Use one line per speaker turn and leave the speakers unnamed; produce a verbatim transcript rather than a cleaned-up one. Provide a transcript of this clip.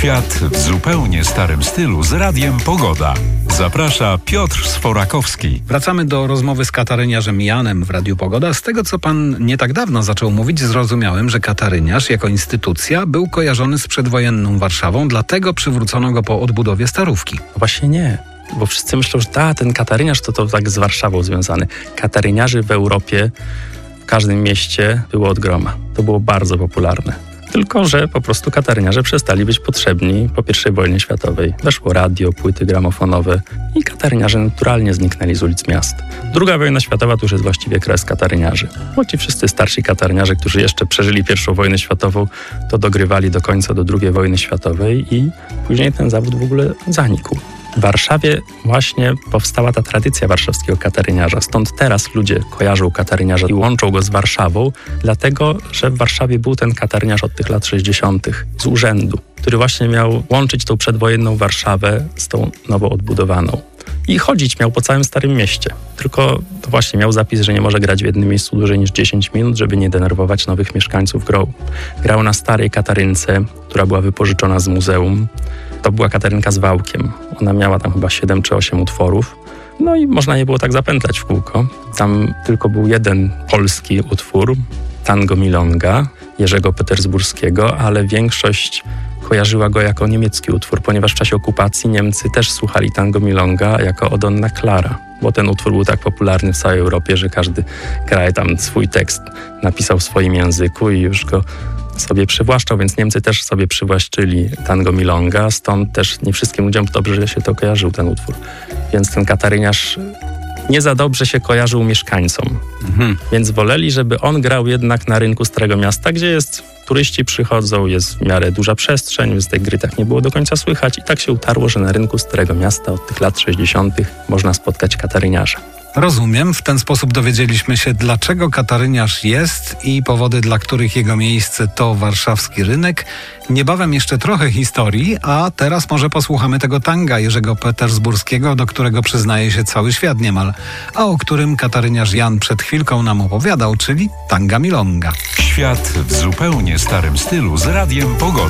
Świat w zupełnie starym stylu z Radiem Pogoda. Zaprasza Piotr Sforakowski.
Wracamy do rozmowy z kataryniarzem Janem w Radiu Pogoda. Z tego, co pan nie tak dawno zaczął mówić, zrozumiałem, że kataryniarz jako instytucja był kojarzony z przedwojenną Warszawą, dlatego przywrócono go po odbudowie Starówki.
Właśnie nie, bo wszyscy myślą, że ta, ten kataryniarz to, to tak z Warszawą związany. Kataryniarzy w Europie, w każdym mieście było od groma. To było bardzo popularne. Tylko że po prostu kataryniarze przestali być potrzebni po pierwszej wojnie światowej. Weszło radio, płyty gramofonowe i kataryniarze naturalnie zniknęli z ulic miast. Druga wojna światowa to już jest właściwie kres kataryniarzy. Bo ci wszyscy starsi kataryniarze, którzy jeszcze przeżyli pierwszą wojnę światową, to dogrywali do końca do drugiej wojny światowej i później ten zawód w ogóle zanikł. W Warszawie właśnie powstała ta tradycja warszawskiego kataryniarza. Stąd teraz ludzie kojarzą kataryniarza i łączą go z Warszawą, dlatego, że w Warszawie był ten kataryniarz od tych lat sześćdziesiątych z urzędu, który właśnie miał łączyć tą przedwojenną Warszawę z tą nowo odbudowaną. I chodzić miał po całym Starym Mieście. Tylko to właśnie miał zapis, że nie może grać w jednym miejscu dłużej niż dziesięć minut, żeby nie denerwować nowych mieszkańców grą. Grał na starej katarynce, która była wypożyczona z muzeum. To była katarynka z wałkiem. Ona miała tam chyba siedem czy osiem utworów. No i można je było tak zapętlać w kółko. Tam tylko był jeden polski utwór, Tango Milonga, Jerzego Petersburskiego, ale większość kojarzyła go jako niemiecki utwór, ponieważ w czasie okupacji Niemcy też słuchali Tango Milonga jako O Donna Clara, bo ten utwór był tak popularny w całej Europie, że każdy kraj tam swój tekst napisał w swoim języku i już go sobie przywłaszczał, więc Niemcy też sobie przywłaszczyli Tango Milonga, stąd też nie wszystkim ludziom dobrze się to kojarzył, ten utwór. Więc ten kataryniarz nie za dobrze się kojarzył mieszkańcom. Mhm. Więc woleli, żeby on grał jednak na rynku Starego Miasta, gdzie jest, turyści przychodzą, jest w miarę duża przestrzeń, więc tej gry tak nie było do końca słychać i tak się utarło, że na rynku Starego Miasta od tych lat sześćdziesiątych można spotkać kataryniarza.
Rozumiem, w ten sposób dowiedzieliśmy się, dlaczego kataryniarz jest i powody, dla których jego miejsce to warszawski rynek. Niebawem jeszcze trochę historii, a teraz może posłuchamy tego tanga Jerzego Petersburskiego, do którego przyznaje się cały świat niemal, a o którym kataryniarz Jan przed chwilką nam opowiadał, czyli Tanga Milonga.
Świat w zupełnie starym stylu z Radiem Pogoda.